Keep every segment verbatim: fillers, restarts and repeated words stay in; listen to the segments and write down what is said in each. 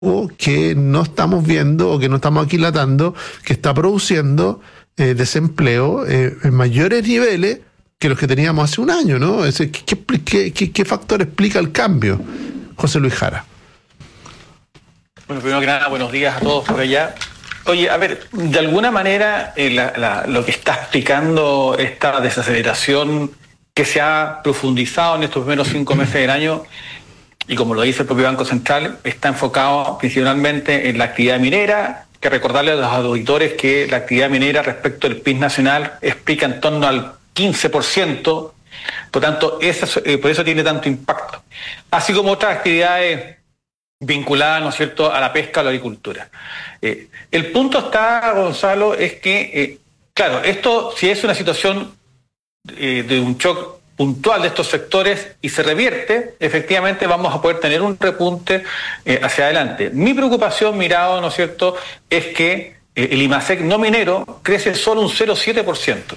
que no estamos viendo o que no estamos aquilatando, que está produciendo eh, desempleo eh, en mayores niveles que los que teníamos hace un año, ¿no? Es decir, ¿qué, qué, qué, ¿Qué factor explica el cambio? José Luis Jara. Bueno, primero que nada, buenos días a todos por allá. Oye, a ver, de alguna manera eh, la, la, lo que está explicando esta desaceleración que se ha profundizado en estos primeros cinco meses del año, y como lo dice el propio Banco Central, está enfocado principalmente en la actividad minera, que recordarle a los auditores que la actividad minera respecto al P I B nacional explica en torno al quince por ciento, por tanto, eso, eh, por eso tiene tanto impacto. Así como otras actividades vinculadas, ¿no es cierto?, a la pesca o la agricultura. Eh, el punto está, Gonzalo, es que, eh, claro, esto, si es una situación eh, de un shock puntual de estos sectores y se revierte, efectivamente vamos a poder tener un repunte eh, hacia adelante. Mi preocupación, mirado, ¿no es cierto?, es que eh, el IMASEC no minero crece solo un cero coma siete por ciento,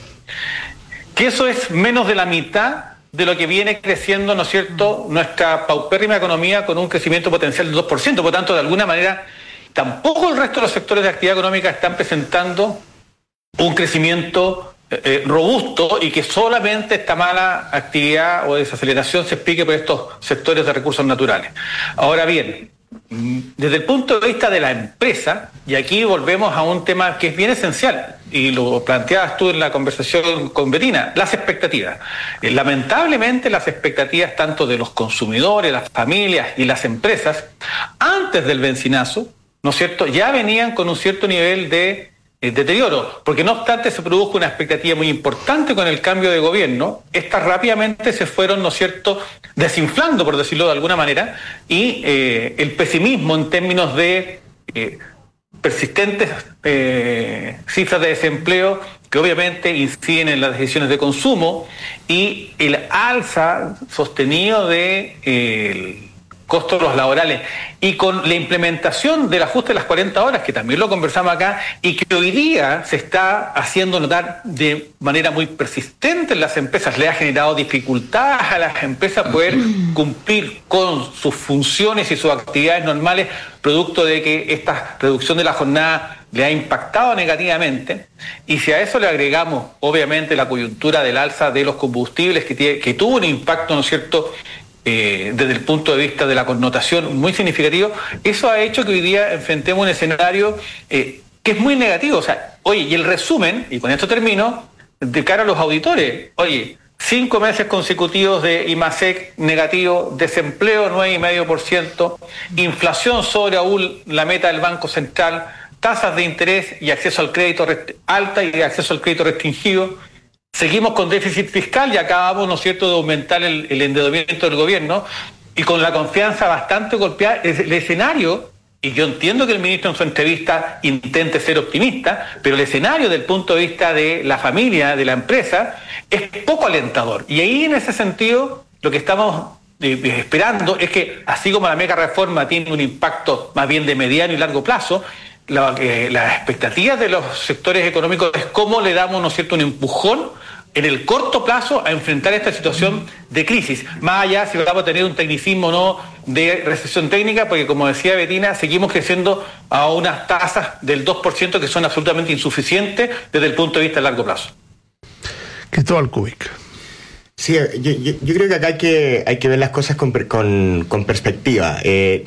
que eso es menos de la mitad de lo que viene creciendo, ¿no es cierto?, nuestra paupérrima economía con un crecimiento potencial del dos por ciento. Por tanto, de alguna manera, tampoco el resto de los sectores de actividad económica están presentando un crecimiento eh, robusto, y que solamente esta mala actividad o desaceleración se explique por estos sectores de recursos naturales. Ahora bien, desde el punto de vista de la empresa, y aquí volvemos a un tema que es bien esencial, y lo planteabas tú en la conversación con Betina, las expectativas. Eh, lamentablemente las expectativas tanto de los consumidores, las familias y las empresas, antes del bencinazo, ¿no es cierto?, ya venían con un cierto nivel de eh, deterioro, porque no obstante se produjo una expectativa muy importante con el cambio de gobierno. Estas rápidamente se fueron, ¿no es cierto?, desinflando, por decirlo de alguna manera, y eh, el pesimismo en términos de eh, persistentes eh, cifras de desempleo que obviamente inciden en las decisiones de consumo, y el alza sostenido de eh, el costos de los laborales, y con la implementación del ajuste de las cuarenta horas, que también lo conversamos acá, y que hoy día se está haciendo notar de manera muy persistente en las empresas, le ha generado dificultades a las empresas poder cumplir con sus funciones y sus actividades normales, producto de que esta reducción de la jornada le ha impactado negativamente. Y si a eso le agregamos, obviamente, la coyuntura del alza de los combustibles, que, tiene, que tuvo un impacto, ¿no es cierto?, Eh, desde el punto de vista de la connotación muy significativo, eso ha hecho que hoy día enfrentemos un escenario eh, que es muy negativo. O sea, oye, y el resumen, y con esto termino, de cara a los auditores, oye, cinco meses consecutivos de IMASEC negativo, desempleo nueve coma cinco por ciento, inflación sobre aún la meta del Banco Central, tasas de interés y acceso al crédito alta y de acceso al crédito restringido. Seguimos con déficit fiscal y acabamos, ¿no es cierto?, de aumentar el, el endeudamiento del gobierno, y con la confianza bastante golpeada. El escenario, y yo entiendo que el ministro en su entrevista intente ser optimista, pero el escenario del punto de vista de la familia, de la empresa, es poco alentador. Y ahí, en ese sentido, lo que estamos eh, esperando es que, así como la mega reforma tiene un impacto más bien de mediano y largo plazo, la, eh, las expectativas de los sectores económicos es cómo le damos, ¿no es cierto?, un empujón en el corto plazo a enfrentar esta situación de crisis, más allá si vamos a tener un tecnicismo o no de recesión técnica, porque como decía Betina, seguimos creciendo a unas tasas del dos por ciento que son absolutamente insuficientes desde el punto de vista de largo plazo. Cristóbal Kubik. Sí, yo, yo, yo creo que acá hay que, hay que ver las cosas con, con, con perspectiva. Eh,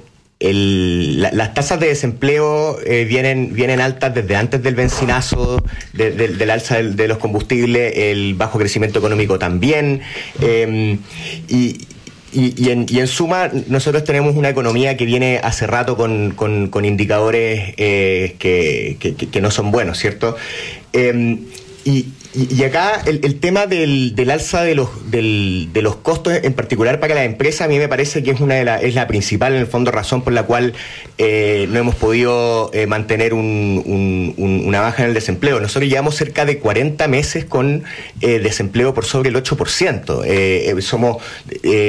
El, la, las tasas de desempleo eh, vienen, vienen altas desde antes del bencinazo, de, de, del alza de, de los combustibles, el bajo crecimiento económico también, eh, y, y, y, en, y en suma nosotros tenemos una economía que viene hace rato con, con, con indicadores eh, que, que, que no son buenos, ¿cierto? Eh, y Y acá el, el tema del, del alza de los, del, de los costos, en particular para la empresa, a mí me parece que es una de la, es la principal, en el fondo, razón por la cual eh, no hemos podido eh, mantener un, un, un, una baja en el desempleo. Nosotros llevamos cerca de cuarenta meses con eh, desempleo por sobre el ocho por ciento. Eh, somos... Eh,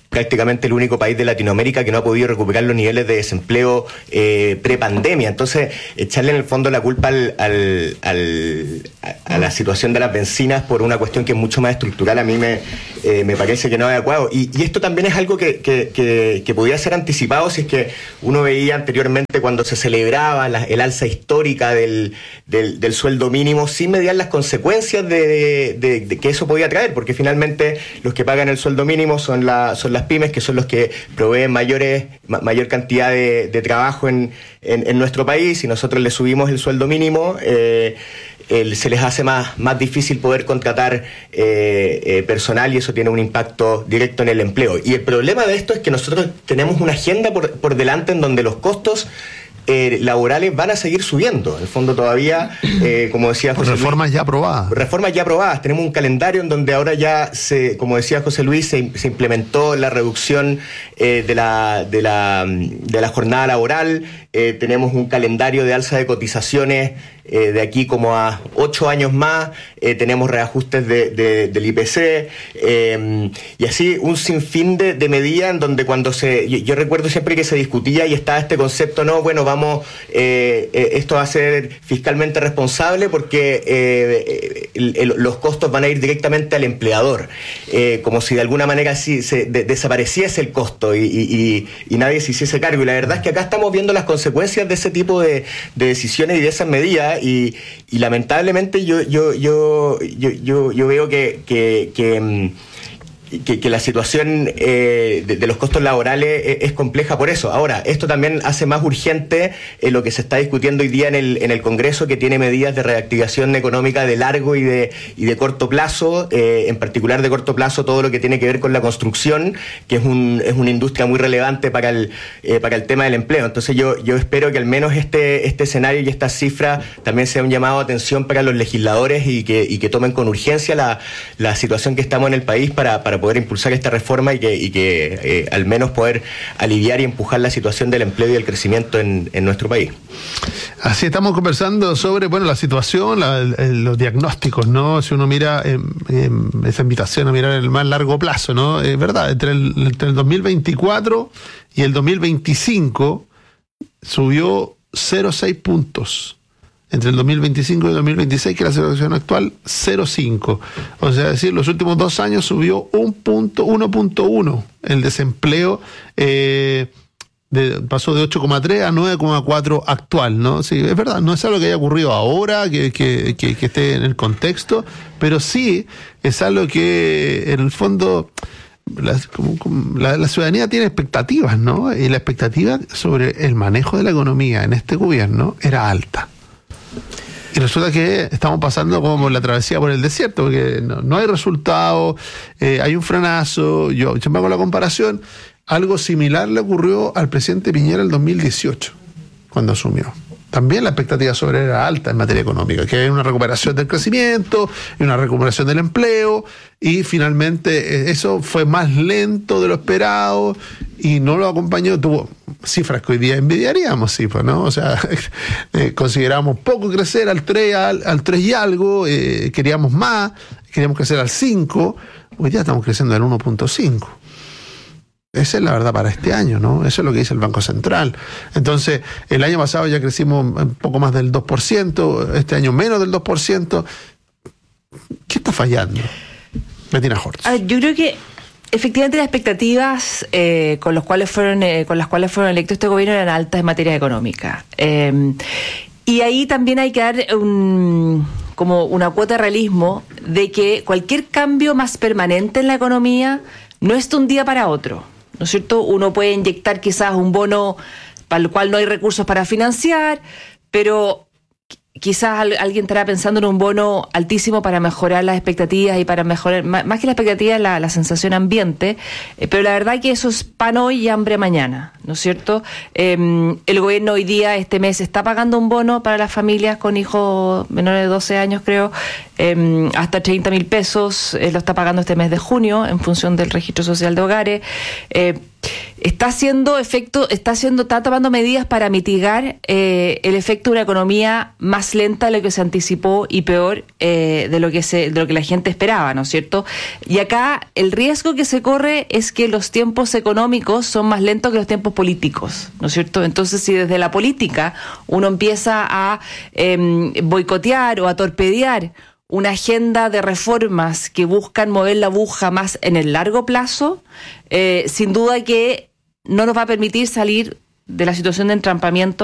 prácticamente el único país de Latinoamérica que no ha podido recuperar los niveles de desempleo eh, pre-pandemia. Entonces, echarle en el fondo la culpa al, al, al, a la situación de las bencinas por una cuestión que es mucho más estructural, a mí me, eh, me parece que no es adecuado. Y, y esto también es algo que, que, que, que podía ser anticipado si es que uno veía anteriormente cuando se celebraba la, el alza histórica del, del, del sueldo mínimo, sin mediar las consecuencias de, de, de que eso podía traer, porque finalmente los que pagan el sueldo mínimo son, la, son las pymes, que son los que proveen mayores, ma, mayor cantidad de, de trabajo en, en, en nuestro país. Si nosotros le subimos el sueldo mínimo, eh, el, se les hace más, más difícil poder contratar eh, eh, personal, y eso tiene un impacto directo en el empleo. Y el problema de esto es que nosotros tenemos una agenda por, por delante en donde los costos Eh, laborales van a seguir subiendo. En el fondo todavía, eh, como decía José Luis, reformas ya aprobadas. Reformas ya aprobadas. Tenemos un calendario en donde ahora ya, se, como decía José Luis, se, se implementó la reducción eh, de, la, de, la, de la jornada laboral. Eh, tenemos un calendario de alza de cotizaciones eh, de aquí como a ocho años más. Eh, tenemos reajustes de, de, del I P C. Eh, y así un sinfín de, de medidas en donde cuando se... Yo, yo recuerdo siempre que se discutía y estaba este concepto, no, bueno, vamos Vamos, eh, eh, esto va a ser fiscalmente responsable porque eh, el, el, los costos van a ir directamente al empleador, eh, como si de alguna manera sí, se de, desapareciese el costo y, y, y nadie se hiciese cargo. Y la verdad es que acá estamos viendo las consecuencias de ese tipo de, de decisiones y de esas medidas, y, y lamentablemente yo, yo, yo, yo, yo, yo veo que, que, que Que, que la situación eh, de, de los costos laborales es, es compleja por eso. Ahora, esto también hace más urgente eh, lo que se está discutiendo hoy día en el, en el Congreso, que tiene medidas de reactivación económica de largo y de, y de corto plazo, eh, en particular de corto plazo todo lo que tiene que ver con la construcción, que es, un, es una industria muy relevante para el, eh, para el tema del empleo. Entonces yo, yo espero que al menos este, este escenario y estas cifras también sea un llamado de atención para los legisladores y que, y que tomen con urgencia la, la situación que estamos en el país para, para poder impulsar esta reforma y que, y que eh, al menos poder aliviar y empujar la situación del empleo y el crecimiento en, en nuestro país. Así estamos conversando sobre, bueno, la situación, la, el, los diagnósticos, ¿no? Si uno mira eh, eh, esa invitación a mirar el más largo plazo, ¿no? Es verdad, entre el, entre el dos mil veinticuatro y el dos mil veinticinco subió cero coma seis puntos. Entre el dos mil veinticinco y el dos mil veintiséis, que es la situación actual, cero coma cinco. O sea, es decir, los últimos dos años subió un punto, uno punto uno el desempleo, eh, de, pasó de ocho coma tres a nueve coma cuatro actual, ¿no? Sí, es verdad, no es algo que haya ocurrido ahora, que, que, que, que esté en el contexto, pero sí es algo que en el fondo la, como, como, la, la ciudadanía tiene expectativas, ¿no? Y la expectativa sobre el manejo de la economía en este gobierno era alta. Y resulta que estamos pasando como la travesía por el desierto, porque no, no hay resultado, eh, hay un frenazo. Yo siempre hago la comparación. Algo similar le ocurrió al presidente Piñera en el dos mil dieciocho, cuando asumió. También la expectativa sobre él era alta en materia económica, que hay una recuperación del crecimiento, y una recuperación del empleo, y finalmente eso fue más lento de lo esperado y no lo acompañó. Tuvo cifras que hoy día envidiaríamos, cifras, ¿no? O sea, eh, consideramos poco crecer al tres, al, al tres y algo, eh, queríamos más, queríamos crecer al cinco, hoy día estamos creciendo al uno punto cinco. Esa es la verdad para este año, ¿no? Eso es lo que dice el Banco Central. Entonces, el año pasado ya crecimos un poco más del dos por ciento, este año menos del dos por ciento. ¿Qué está fallando? Bettina Hortz. Ah, yo creo que efectivamente las expectativas eh, con, los cuales fueron, eh, con las cuales fueron electos este gobierno eran altas en materia económica. Eh, y ahí también hay que dar un, como una cuota de realismo de que cualquier cambio más permanente en la economía no es de un día para otro, ¿no es cierto? Uno puede inyectar quizás un bono para el cual no hay recursos para financiar, pero quizás alguien estará pensando en un bono altísimo para mejorar las expectativas y para mejorar, más que la expectativa, la, la sensación ambiente, eh, pero la verdad que eso es pan hoy y hambre mañana, ¿no es cierto? Eh, el gobierno hoy día, este mes, está pagando un bono para las familias con hijos menores de doce años, creo, eh, hasta treinta mil pesos, eh, lo está pagando este mes de junio en función del registro social de hogares. Eh, está haciendo efecto, está haciendo, está tomando medidas para mitigar eh, el efecto de una economía más lenta de lo que se anticipó y peor eh, de lo que se, de lo que la gente esperaba, ¿no es cierto? Y acá el riesgo que se corre es que los tiempos económicos son más lentos que los tiempos políticos, ¿no es cierto? Entonces, si desde la política uno empieza a eh, boicotear o a torpedear una agenda de reformas que buscan mover la aguja más en el largo plazo, eh, sin duda que no nos va a permitir salir de la situación de entrampamiento